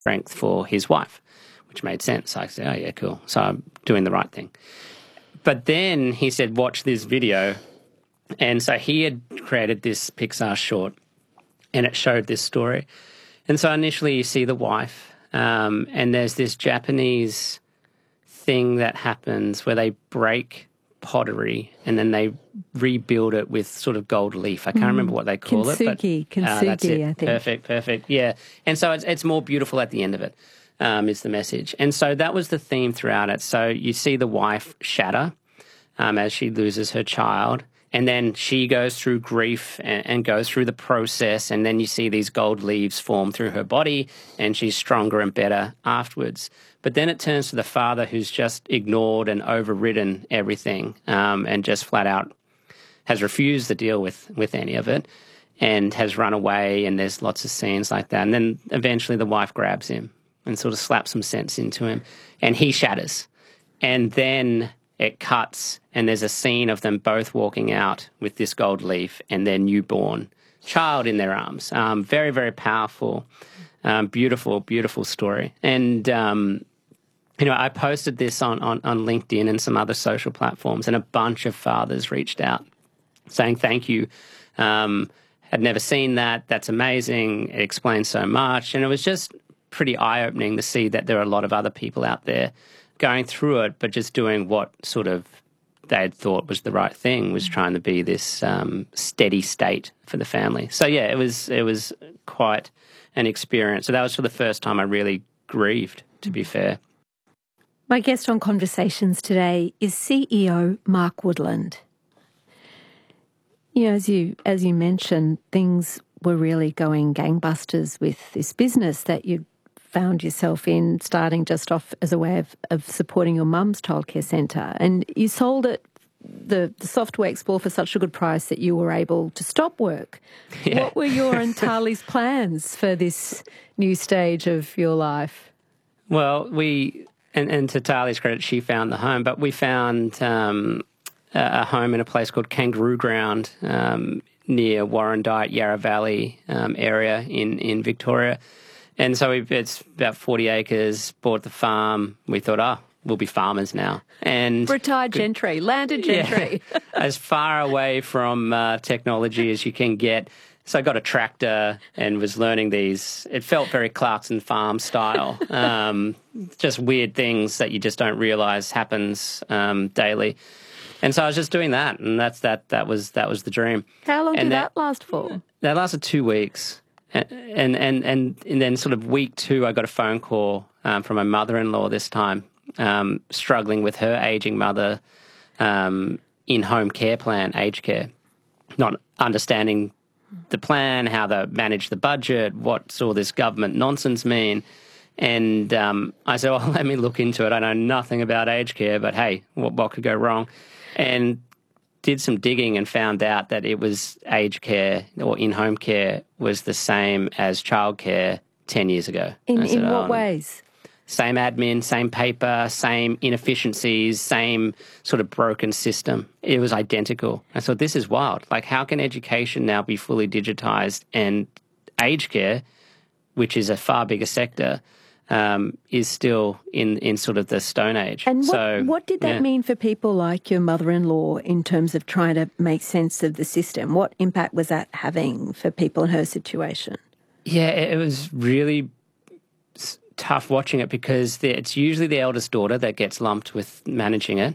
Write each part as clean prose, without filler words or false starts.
strength for his wife, which made sense. I said, oh, yeah, cool. So I'm doing the right thing. But then he said, watch this video. And so he had created this Pixar short, and it showed this story. And so initially you see the wife, and there's this Japanese thing that happens where they break pottery and then they rebuild it with sort of gold leaf. I can't remember what they call it. But Kintsugi, that's it. I think. Perfect. Yeah. And so it's more beautiful at the end of it, is the message. And so that was the theme throughout it. So you see the wife shatter as she loses her child. And then she goes through grief and goes through the process, and then you see these gold leaves form through her body, and she's stronger and better afterwards. But then it turns to the father who's just ignored and overridden everything, and just flat out has refused to deal with any of it and has run away, and there's lots of scenes like that. And then eventually the wife grabs him and sort of slaps some sense into him, and he shatters. And then it cuts, and there's a scene of them both walking out with this gold leaf and their newborn child in their arms. Very, very powerful, beautiful story. And, I posted this on LinkedIn and some other social platforms, and a bunch of fathers reached out saying thank you. Had never seen that. That's amazing. It explains so much. And it was just pretty eye-opening to see that there are a lot of other people out there going through it, but just doing what sort of they had thought was the right thing, was trying to be this steady state for the family. So yeah, it was quite an experience. So that was for the first time I really grieved, to be fair. My guest on Conversations today is CEO Mark Woodland. You know, as you mentioned, things were really going gangbusters with this business that you'd found yourself in, starting just off as a way of supporting your mum's childcare centre. And you sold it, the software Explore, for such a good price that you were able to stop work. Yeah. What were your and Tali's plans for this new stage of your life? Well, and to Tali's credit, she found the home, but we found a home in a place called Kangaroo Ground near Warrandyte, Yarra Valley area in Victoria. And so it's about 40 acres, bought the farm. We thought, we'll be farmers now. And retired gentry, landed gentry. Yeah, as far away from technology as you can get. So I got a tractor and was learning these. It felt very Clarkson Farm style. Just weird things that you just don't realise happens daily. And so I was just doing that, and that was the dream. How long did that last for? That lasted 2 weeks. And then sort of week 2, I got a phone call from my mother-in-law this time, struggling with her ageing mother in-home care plan, aged care, not understanding the plan, how to manage the budget, what's all this government nonsense mean. And I said, well, let me look into it. I know nothing about aged care, but hey, what could go wrong? And did some digging and found out that it was aged care or in-home care was the same as childcare 10 years ago. In what ways? Same admin, same paper, same inefficiencies, same sort of broken system. It was identical. I thought, this is wild. Like, how can education now be fully digitized, and aged care, which is a far bigger sector, is still in sort of the Stone Age. And what did that mean for people like your mother-in-law in terms of trying to make sense of the system? What impact was that having for people in her situation? Yeah, it was really tough watching it, because it's usually the eldest daughter that gets lumped with managing it.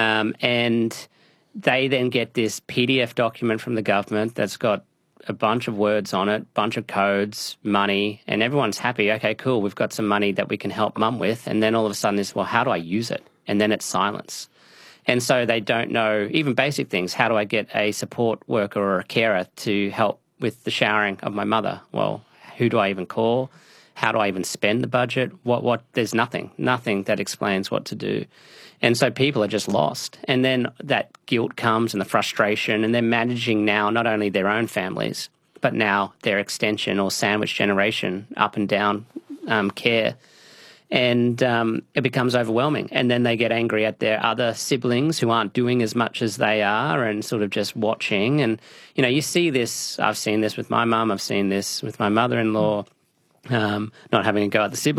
And they then get this PDF document from the government that's got a bunch of words on it, bunch of codes, money, and everyone's happy. Okay, cool, we've got some money that we can help mum with. And then all of a sudden it's, well, how do I use it? And then it's silence. And so they don't know even basic things. How do I get a support worker or a carer to help with the showering of my mother? Well, who do I even call? How do I even spend the budget? There's nothing that explains what to do. And so people are just lost. And then that guilt comes and the frustration, and they're managing now not only their own families, but now their extension or sandwich generation up and down care. And it becomes overwhelming. And then they get angry at their other siblings who aren't doing as much as they are and sort of just watching. And, you see this, I've seen this with my mum, I've seen this with my mother-in-law. not having a go at the siblings.